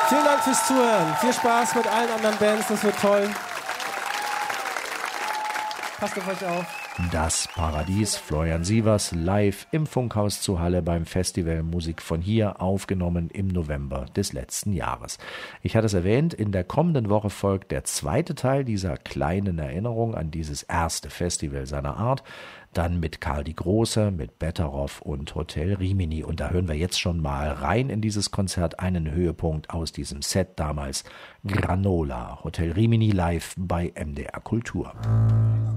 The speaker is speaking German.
Vielen Dank fürs Zuhören. Viel Spaß mit allen anderen Bands, das wird toll. Passt auf euch auf. Das Paradies, Florian Sievers, live im Funkhaus zu Halle beim Festival Musik von hier, aufgenommen im November des letzten Jahres. Ich hatte es erwähnt, in der kommenden Woche folgt der zweite Teil dieser kleinen Erinnerung an dieses erste Festival seiner Art, dann mit Karl die Große, mit Betteroff und Hotel Rimini. Und da hören wir jetzt schon mal rein in dieses Konzert, einen Höhepunkt aus diesem Set damals, Granola, Hotel Rimini live bei MDR Kultur.